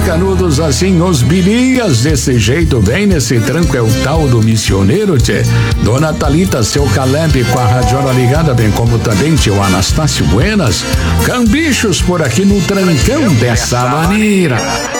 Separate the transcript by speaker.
Speaker 1: Canudos, assim, os bilias, desse jeito, bem nesse tranco, é o tal do missioneiro, tchê. Dona Thalita, seu Caleb com a radiola ligada, bem como também tio Anastácio Buenas. Cambichos por aqui no trancão dessa maneira.